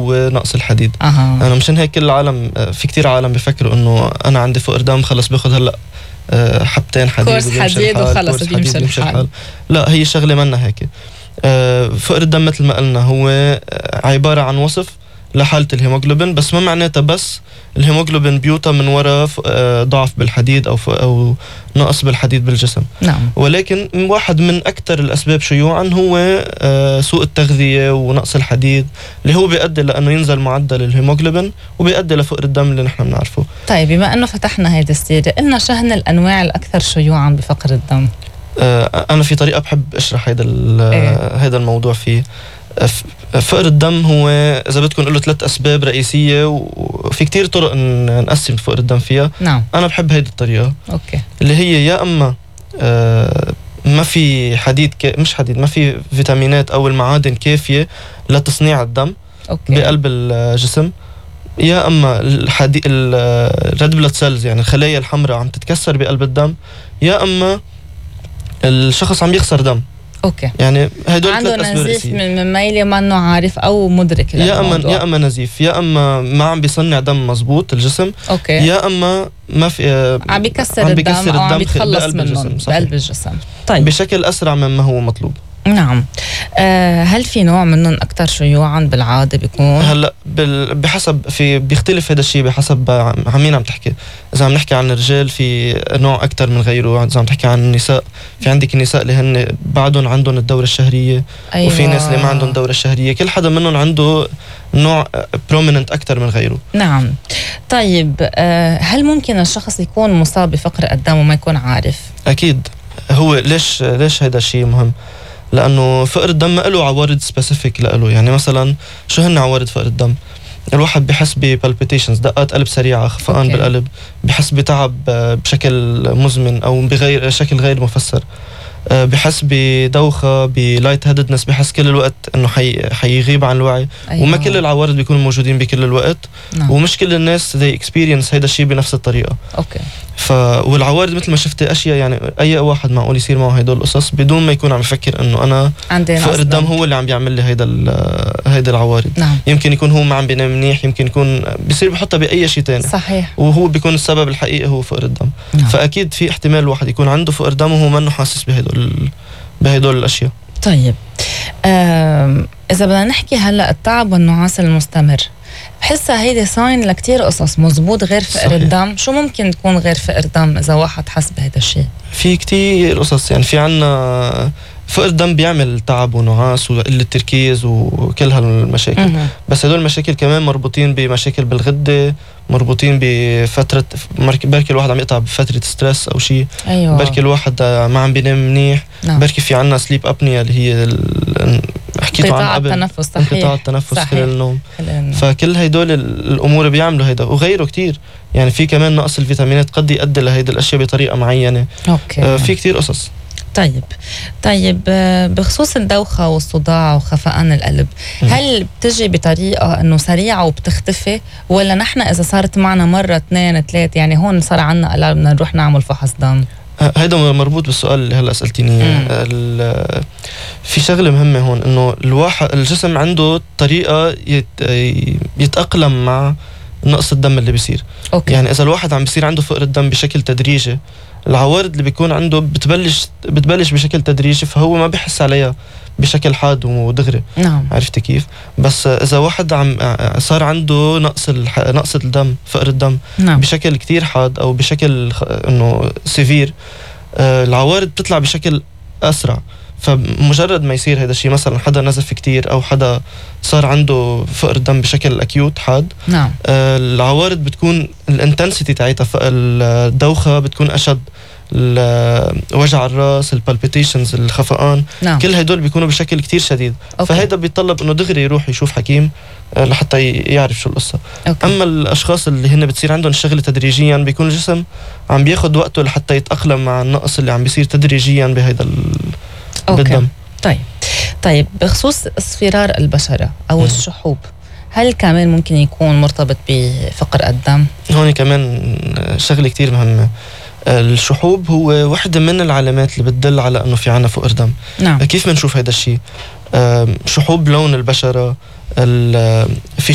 هو نقص الحديد. أنا مشان هيك كل العالم، في كتير عالم بيفكروا إنه أنا عندي فقر دم خلص باخد هلأ حبتين حديد كورس حديد وخلص بيمشي الحال. لا، هي شغلة منا هيك. فقر الدم مثل ما قلنا هو عبارة عن وصف لحالة الهيموغلوبين، بس ما معناتها بس الهيموغلوبين بيوتا من وراء ضعف بالحديد أو نقص بالحديد بالجسم. نعم. ولكن واحد من أكثر الأسباب شيوعا هو سوء التغذية ونقص الحديد، اللي هو بيؤدي لأنه ينزل معدل الهيموغلوبين وبيؤدي لفقر الدم اللي نحن بنعرفه. طيب، بما أنه فتحنا هيدا السيرة، قلنا شهن الأنواع الأكثر شيوعا بفقر الدم. أنا في طريقة بحب أشرح هيدا الموضوع فيه. فقر الدم هو إذا بدكم نقول له 3 أسباب رئيسية، وفي كتير طرق نقسم فقر الدم فيها. نعم. أنا بحب هيدي الطريقة. أوكي. اللي هي يا أما ما في حديد مش حديد، ما في فيتامينات أو المعادن كافية لتصنيع الدم. أوكي. بقلب الجسم، يا أما الريد بلاد سيلز يعني الخلايا الحمراء عم تتكسر بقلب الدم، يا أما الشخص عم يخسر دم. اوكي. يعني هدول عنده نزيف من ميلي ما انه عارف او مدرك للموضوع. يا اما نزيف، يا اما ما عم بيصنع دم مزبوط الجسم. اوكي. يا اما ما في عم بيكسر الدم او عم بيتخلص منه بقلب الجسم. طيب، بشكل اسرع مما هو مطلوب. نعم. هل في نوع منهم اكثر شيوعا بالعاده بيكون؟ هلا بحسب بيختلف هذا الشيء بحسب عن مين عم تحكي. اذا عم نحكي عن الرجال في نوع اكثر من غيره، اذا عم تحكي عن النساء في عندك النساء اللي هن بعدهم عندهم الدوره الشهريه. أيوة. وفي ناس اللي ما عندهم دوره شهريه، كل حدا منهم عنده نوع بروميننت اكثر من غيره. نعم. طيب، هل ممكن الشخص يكون مصاب بفقر الدم وما يكون عارف؟ اكيد. هو ليش هذا الشيء مهم؟ لأنه فقر الدم ما له عوارض سبيسيفيك له. يعني مثلا شو هن عوارض فقر الدم؟ الواحد بحس ببالبيتيشنز، دقات قلب سريعة، خفقان بالقلب، بحس بتعب بشكل مزمن أو بغير شكل غير مفسر، بحس بدوخة، بلايت هيددنس، بحس كل الوقت انه حيغيب عن الوعي. أيوة. وما كل العوارض بيكونوا موجودين بكل الوقت. نعم. ومش كل الناس they experience هيدا الشيء بنفس الطريقة. اوكي. والعوارض مثل ما شفتي اشياء، يعني اي واحد معقول يصير معه هيدول القصص بدون ما يكون عم يفكر انه انا فقر الدم هو اللي عم بيعمل لي هيدا العوارض. نعم. يمكن يكون هو ما عم بينام منيح، يمكن يكون بيصير بحطها باي شيء تاني. صحيح. وهو بيكون السبب الحقيقي هو فقر الدم. نعم. فاكيد في احتمال الواحد يكون عنده فقر دم وهو ما انه حاسس بهدول الاشياء. طيب، اذا بدنا نحكي هلا التعب والنعاس المستمر، بحسها هيدي ساين لكتير قصص. مزبوط. غير فقر صحيح. الدم، شو ممكن تكون غير فقر دم اذا واحد حس بهيدا الشيء؟ في كتير قصص. يعني في عنا فقر الدم بيعمل تعب ونعاس وقلة تركيز وكل هالمشاكل. بس هدول المشاكل كمان مربوطين بمشاكل بالغدة، مربوطين بفترة بركي الواحد عم يقطع بفترة ستريس أو شيء. أيوة. بركي الواحد ما عم بينام منيح. نعم. بركي في عنا سليب أبنيا اللي هي حكيتوا عنها قبل، انقطاع التنفس خلال النوم. فكل هيدول الأمور بيعملوا هيدا وغيره كتير. يعني في كمان نقص الفيتامينات قد يؤدي لهيدا الأشياء بطريقة معينة. أوكي. في كتير قصص. طيب، بخصوص الدوخة والصداع وخفقان القلب، هل بتجي بطريقة انه سريعة وبتختفي، ولا نحن اذا صارت معنا مرة 2 3 يعني هون صار عنا قلق بدنا نروح نعمل فحص دم؟ هيدا مربوط بالسؤال اللي هلا سألتيني. في شغلة مهمة هون، انه الجسم عنده طريقة يتأقلم مع نقص الدم اللي بيصير. أوكي. يعني اذا الواحد عم بيصير عنده فقر الدم بشكل تدريجي، العوارض اللي بيكون عنده بتبلش بشكل تدريجي، فهو ما بيحس عليها بشكل حاد ودغري. نعم. عرفتي كيف؟ بس اذا واحد صار عنده نقص الدم، فقر الدم. نعم. بشكل كتير حاد او بشكل انه سيفير، العوارض بتطلع بشكل اسرع. فمجرد ما يصير هذا الشيء، مثلا حدا نزف كتير او حدا صار عنده فقر دم بشكل اكيوت حاد، نعم. العوارض بتكون الانتنسيتي تاعتها، الدوخة بتكون اشد، وجع الراس، البالبيتيشنز، الخفقان. نعم. كل هدول بيكونوا بشكل كتير شديد. أوكي. فهيدا بيتطلب انه دغري يروح يشوف حكيم لحتى يعرف شو القصة. أوكي. اما الاشخاص اللي هن بتصير عندهم الشغل تدريجيا، بيكون الجسم عم بياخد وقته لحتى يتأقلم مع النقص اللي عم بيصير تدريجيا بهيدا بالدم. طيب، بخصوص اصفرار البشرة او الشحوب، هل كمان ممكن يكون مرتبط بفقر الدم؟ هون كمان شغلة كتير مهمة. الشحوب هو واحدة من العلامات اللي بتدل على انه في عنا فقر دم. نعم. كيف بنشوف هيدا الشيء؟ شحوب لون البشرة، في